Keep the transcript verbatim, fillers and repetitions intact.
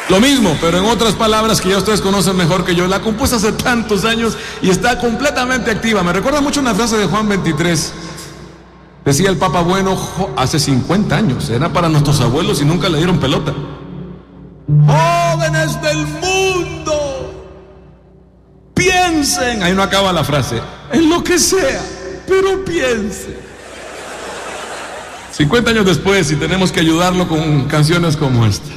Lo mismo, pero en otras palabras que ya ustedes conocen mejor que yo. La compuse hace tantos años y está completamente activa. Me recuerda mucho una frase de Juan veintitrés. Decía el Papa Bueno hace cincuenta años. Era para nuestros abuelos y nunca le dieron pelota. Jóvenes del mundo, piensen. Ahí no acaba la frase. En lo que sea, pero piensen. cincuenta años después y tenemos que ayudarlo con canciones como esta.